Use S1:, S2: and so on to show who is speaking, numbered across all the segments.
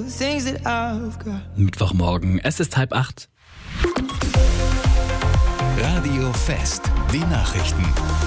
S1: the things that I've got.
S2: Mittwochmorgen, es ist 7:30.
S3: Radio Fest, die Nachrichten.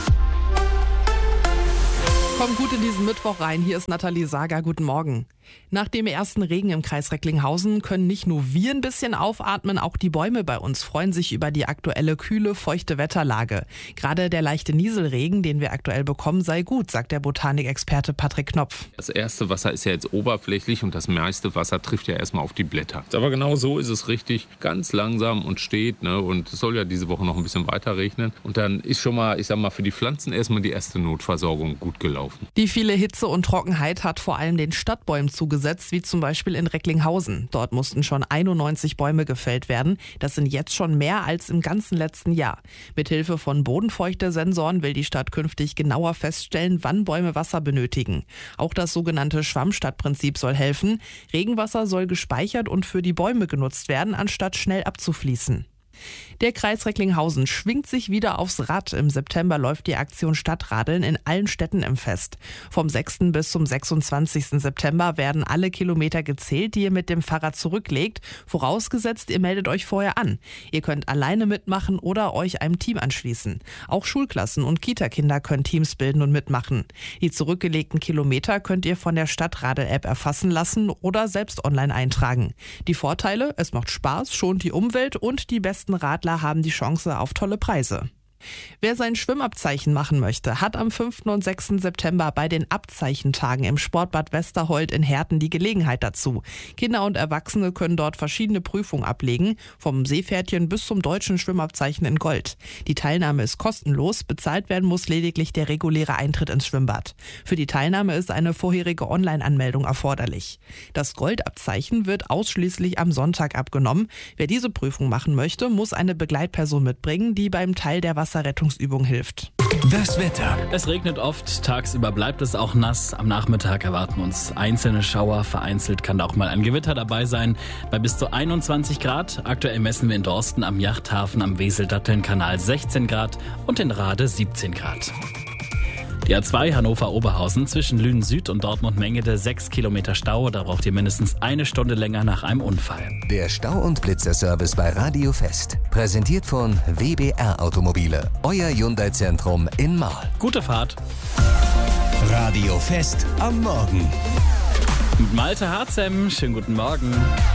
S4: Kommt gut in diesen Mittwoch rein. Hier ist Nathalie Sager. Guten Morgen. Nach dem ersten Regen im Kreis Recklinghausen können nicht nur wir ein bisschen aufatmen, auch die Bäume bei uns freuen sich über die aktuelle kühle, feuchte Wetterlage. Gerade der leichte Nieselregen, den wir aktuell bekommen, sei gut, sagt der Botanikexperte Patrick Knopf.
S5: Das erste Wasser ist ja jetzt oberflächlich und das meiste Wasser trifft ja erstmal auf die Blätter. Aber genau so ist es richtig, ganz langsam und steht. Und es soll ja diese Woche noch ein bisschen weiter regnen. Und dann ist schon mal, ich sag mal, für die Pflanzen erstmal die erste Notversorgung gut gelaufen.
S4: Die viele Hitze und Trockenheit hat vor allem den Stadtbäumen zugesetzt, wie zum Beispiel in Recklinghausen. Dort mussten schon 91 Bäume gefällt werden. Das sind jetzt schon mehr als im ganzen letzten Jahr. Mithilfe von Bodenfeuchte-Sensoren will die Stadt künftig genauer feststellen, wann Bäume Wasser benötigen. Auch das sogenannte Schwammstadtprinzip soll helfen. Regenwasser soll gespeichert und für die Bäume genutzt werden, anstatt schnell abzufließen. Der Kreis Recklinghausen schwingt sich wieder aufs Rad. Im September läuft die Aktion Stadtradeln in allen Städten im Fest. Vom 6. bis zum 26. September werden alle Kilometer gezählt, die ihr mit dem Fahrrad zurücklegt. Vorausgesetzt, ihr meldet euch vorher an. Ihr könnt alleine mitmachen oder euch einem Team anschließen. Auch Schulklassen und Kita-Kinder können Teams bilden und mitmachen. Die zurückgelegten Kilometer könnt ihr von der Stadtradel-App erfassen lassen oder selbst online eintragen. Die Vorteile: Es macht Spaß, schont die Umwelt und die besten Radler haben die Chance auf tolle Preise. Wer sein Schwimmabzeichen machen möchte, hat am 5. und 6. September bei den Abzeichentagen im Sportbad Westerhold in Herten die Gelegenheit dazu. Kinder und Erwachsene können dort verschiedene Prüfungen ablegen, vom Seepferdchen bis zum deutschen Schwimmabzeichen in Gold. Die Teilnahme ist kostenlos, bezahlt werden muss lediglich der reguläre Eintritt ins Schwimmbad. Für die Teilnahme ist eine vorherige Online-Anmeldung erforderlich. Das Goldabzeichen wird ausschließlich am Sonntag abgenommen. Wer diese Prüfung machen möchte, muss eine Begleitperson mitbringen, die beim Teil der Wasserrettungsübung hilft.
S3: Das Wetter.
S2: Es regnet oft, tagsüber bleibt es auch nass. Am Nachmittag erwarten uns einzelne Schauer. Vereinzelt kann da auch mal ein Gewitter dabei sein. Bei bis zu 21 Grad. Aktuell messen wir in Dorsten am Yachthafen am Wesel-Datteln-Kanal 16 Grad und in Rade 17 Grad. Die A2 Hannover-Oberhausen zwischen Lünen Süd und Dortmund-Mengede 6 Kilometer Stau. Da braucht ihr mindestens eine Stunde länger nach einem Unfall.
S3: Der Stau- und Blitzer-Service bei Radio Fest. Präsentiert von WBR Automobile. Euer Hyundai-Zentrum in Marl.
S2: Gute Fahrt.
S3: Radio Fest am Morgen.
S2: Mit Malte Harzem, schönen guten Morgen.